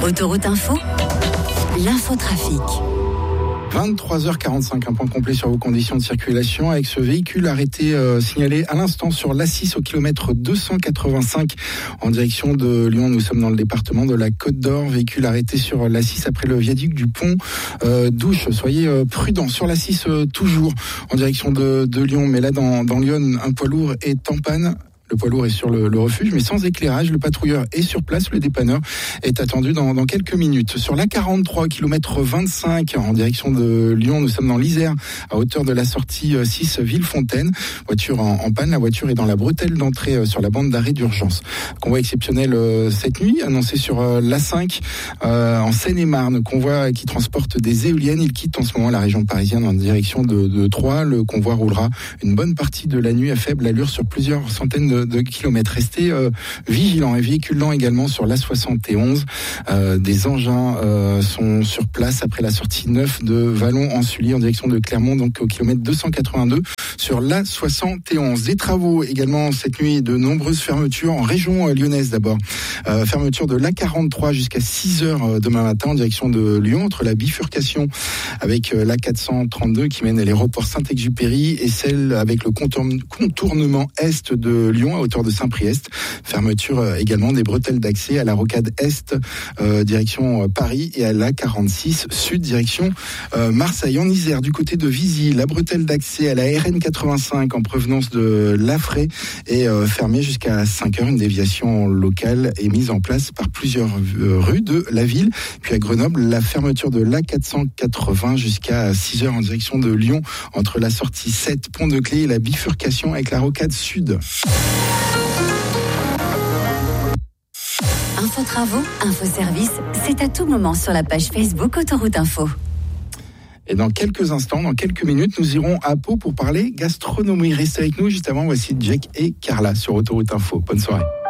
Autoroute Info, l'infotrafic. 23h45, un point complet sur vos conditions de circulation avec ce véhicule arrêté signalé à l'instant sur l'A6 au kilomètre 285 en direction de Lyon. Nous sommes dans le département de la Côte d'Or. Véhicule arrêté sur l'A6 après le viaduc du pont d'Ouche. Soyez prudents sur l'A6 toujours en direction de Lyon. Mais là dans Lyon, un poids lourd est en panne. Le poids lourd est sur le refuge, mais sans éclairage. Le patrouilleur est sur place. Le dépanneur est attendu dans quelques minutes. Sur l'A43, kilomètre 25, en direction de Lyon, nous sommes dans l'Isère, à hauteur de la sortie 6 Villefontaine. Voiture en panne. La voiture est dans la bretelle d'entrée sur la bande d'arrêt d'urgence. Convoi exceptionnel cette nuit, annoncé sur l'A5 en Seine-et-Marne. Convoi qui transporte des éoliennes. Il quitte en ce moment la région parisienne en direction de Troyes. Le convoi roulera une bonne partie de la nuit à faible allure sur plusieurs centaines de kilomètres. Restez vigilants et véhiculants également sur l'A71. Des engins sont sur place après la sortie 9 de Vallon-en-Sully en direction de Clermont, donc au kilomètre 282 sur l'A71. Des travaux également cette nuit, de nombreuses fermetures en région lyonnaise d'abord. Fermeture de l'A43 jusqu'à 6h demain matin en direction de Lyon, entre la bifurcation avec l'A432 qui mène à l'aéroport Saint-Exupéry et celle avec le contournement est de Lyon à hauteur de Saint-Priest. Fermeture également des bretelles d'accès à la rocade Est direction Paris et à la 46 Sud direction Marseille. En Isère, du côté de Vizy, la bretelle d'accès à la RN85 en provenance de Lafray est fermée jusqu'à 5h. Une déviation locale est mise en place par plusieurs rues de la ville. Puis à Grenoble, la fermeture de l'A480 jusqu'à 6h en direction de Lyon entre la sortie 7 Pont de Clé et la bifurcation avec la rocade Sud. Info travaux, info service, c'est à tout moment sur la page Facebook Autoroute Info. Et dans quelques instants, dans quelques minutes, nous irons à Pau pour parler gastronomie. Restez avec nous, juste avant, voici Jack et Carla sur Autoroute Info. Bonne soirée.